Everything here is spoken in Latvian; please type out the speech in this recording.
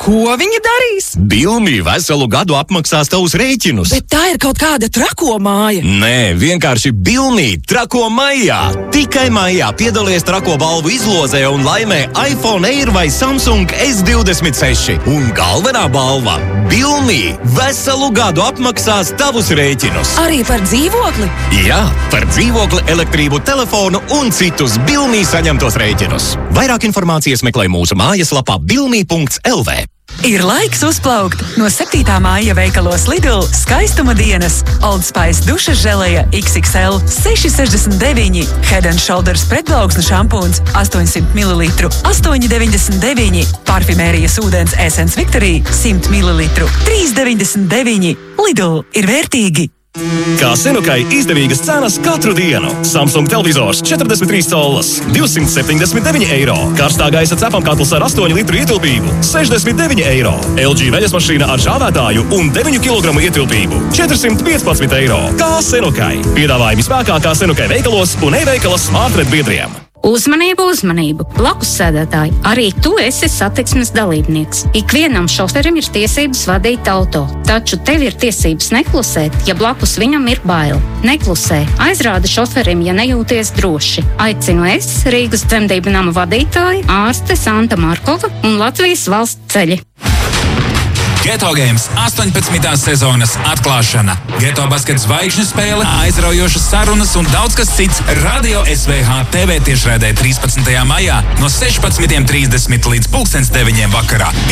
Ko viņi darīs? Bilmī veselu gadu apmaksās tavus rēķinus. Bet tā ir kaut kāda trako māja. Nē, vienkārši Bilmī trako maijā. Tikai maijā piedalies trako balvu izlozē un laimē iPhone Air vai Samsung S26. Un galvenā balva – Bilmī veselu gadu apmaksās tavus rēķinus. Arī par dzīvokli? Jā, par dzīvokli, elektrību, telefonu un citus Bilmī saņemtos rēķinus. Vairāk informācijas meklē mūsu mājaslapā bilmī.lv. Ir laiks uzplaukt. No 7. māja veikalos Lidl skaistuma dienas. Old Spice dušas želeja XXL 6,69. Head & Shoulders pretplauksnu šampūns 800 ml 8,99. Parfimērijas ūdens Essence Victory 100 ml 3,99. Lidl ir vērtīgi. Kā Senukai izdevīgas cenas katru dienu. Samsung televizors 43 collas, 279 eiro. Karstā gaisa cepamkatls ar 8 litru ietilpību, 69 eiro. LG veļas mašīna ar žāvētāju un 9 kg ietilpību, 415 eiro. Kā Senukai. Piedāvājumi spēkā kā Senukai veikalos un e-veikala Smartred biedriem. Uzmanību, uzmanību! Blakus sēdētāji, arī tu esi satiksmes dalībnieks. Ikvienam šoferim ir tiesības vadīt auto, taču tev ir tiesības neklusēt, ja blakus viņam ir bail. Neklusē, aizrādi šoferim, ja nejūties droši. Aicinu es, Rīgas dzemdību nama vadītāja, ārste Santa Markova un Latvijas valsts ceļi. Geto Games 18. sezonas atklāšana. Geto basketa zvaigžņu spēle, aizraujošas sarunas un daudz kas cits Radio SVH TV tiešraidē 13. maijā no 16:30 līdz 9:00 vakarā.